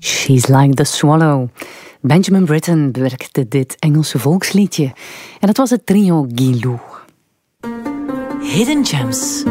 She's Like the Swallow. Benjamin Britten bewerkte dit Engelse volksliedje. En het was het trio Guilou. Hidden Gems.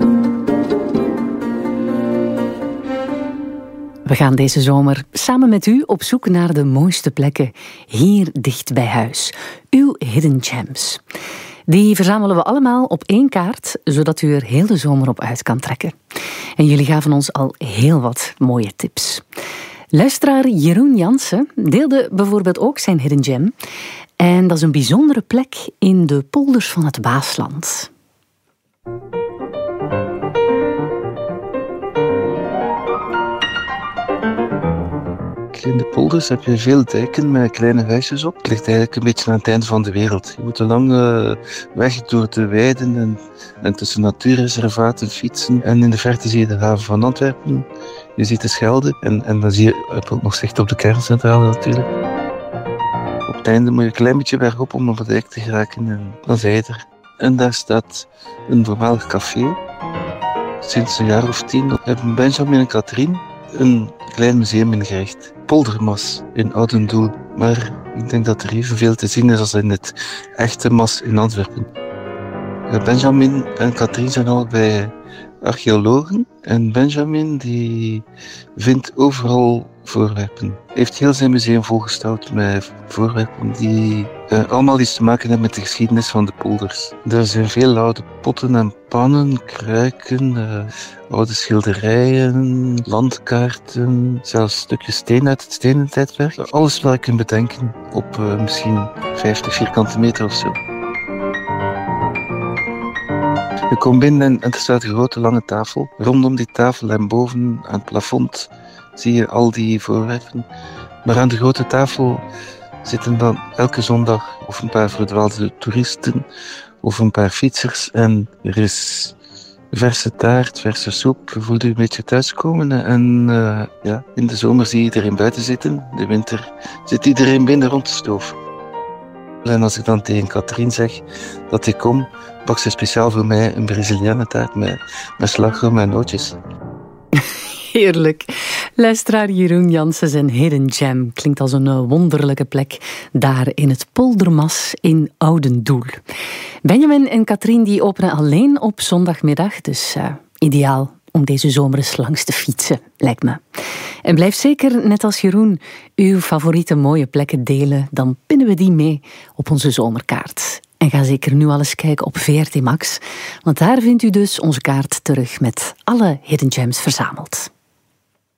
We gaan deze zomer samen met u op zoek naar de mooiste plekken hier dicht bij huis. Uw Hidden Gems. Die verzamelen we allemaal op één kaart, zodat u er heel de zomer op uit kan trekken. En jullie gaven ons al heel wat mooie tips. Luisteraar Jeroen Jansen deelde bijvoorbeeld ook zijn Hidden Gem. En dat is een bijzondere plek in de polders van het Waasland. In de polders heb je veel dijken met kleine huisjes op. Het ligt eigenlijk een beetje aan het einde van de wereld. Je moet een lange weg door de weiden en tussen natuurreservaten fietsen. En in de verte zie je de haven van Antwerpen. Je ziet de Schelde en dan zie je ook nog zicht op de kerncentrale natuurlijk. Op het einde moet je een klein beetje bergop om op het dijk te geraken en dan zijn je er. En daar staat een voormalig café. Sinds een jaar of 10 hebben Benjamin en Katrien een klein museum ingericht. Poldermas in Oudendoel. Maar ik denk dat er evenveel te zien is als in het echte mas in Antwerpen. Benjamin en Katrien zijn allebei archeologen. En Benjamin die vindt overal voorwerpen. Hij heeft heel zijn museum volgestouwd met voorwerpen die allemaal iets te maken hebben met de geschiedenis van de polders. Er zijn veel oude potten en pannen, kruiken, oude schilderijen, landkaarten, zelfs stukjes steen uit het stenen tijdperk. Alles wat je kunt bedenken op misschien 50 vierkante meter of zo. Je komt binnen en er staat een grote lange tafel. Rondom die tafel en boven aan het plafond zie je al die voorwerpen. Maar aan de grote tafel zitten dan elke zondag of een paar verdwaalde toeristen of een paar fietsers. En er is verse taart, verse soep. Je voelt je een beetje thuiskomen. En in de zomer zie je iedereen buiten zitten. In de winter zit iedereen binnen rond de stoof. En als ik dan tegen Katrien zeg dat ik kom, bakt ze speciaal voor mij een Brazilianentaart met slagroom en nootjes. Heerlijk. Luisteraar Jeroen Jansen zijn Hidden Gem klinkt als een wonderlijke plek daar in het Poldermas in Oudendoel. Benjamin en Katrien die openen alleen op zondagmiddag, dus ideaal om deze zomer eens langs te fietsen, lijkt me. En blijf zeker, net als Jeroen, uw favoriete mooie plekken delen. Dan pinnen we die mee op onze zomerkaart. En ga zeker nu al eens kijken op VRT Max. Want daar vindt u dus onze kaart terug met alle Hidden Gems verzameld.